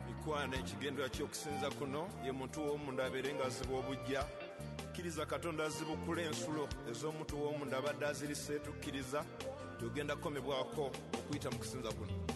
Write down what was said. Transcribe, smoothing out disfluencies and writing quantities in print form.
Mikwane ekigendera ky'okusinza kuno ye muntu w'omunda abeere ng'aziba obujja. Kkiriza Katonda azibukula ensulo ez'omuntu w'omunda abadde azirise, tukkiriza gy'ogenda kukomebwako okuyita mu kusinza kuno.